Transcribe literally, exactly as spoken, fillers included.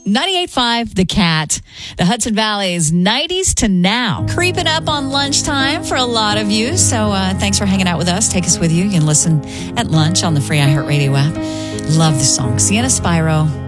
ninety-eight point five, The Cat. The Hudson Valley's nineties to now. Creeping up on lunchtime for a lot of you. So uh, thanks for hanging out with us. Take us with you. You can listen at lunch on the free iHeartRadio app. Love the song. Sienna Spyro.